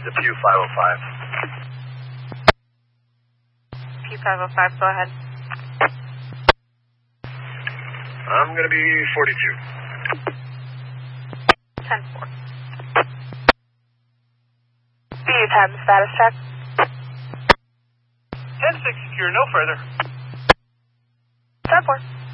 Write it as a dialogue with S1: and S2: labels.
S1: The Pew 505.
S2: Pew 505, go ahead.
S1: I'm going to be 42.
S2: 10-4. Do you have the status check?
S1: 10-6 secure, no further.
S2: 10-4.